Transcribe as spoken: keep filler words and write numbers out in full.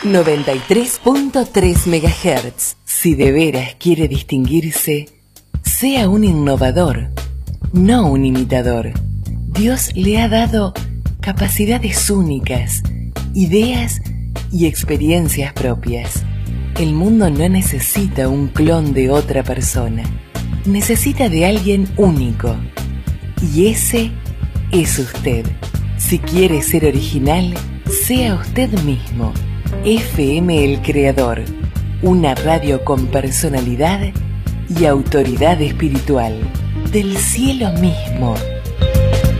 noventa y tres punto tres megahertz. Si de veras quiere distinguirse, sea un innovador, no un imitador. Dios le ha dado capacidades únicas, ideas y experiencias propias. El mundo no necesita un clon de otra persona, necesita de alguien único. Y ese es usted. Si quiere ser original, sea usted mismo. F M El Creador, una radio con personalidad y autoridad espiritual, del cielo mismo.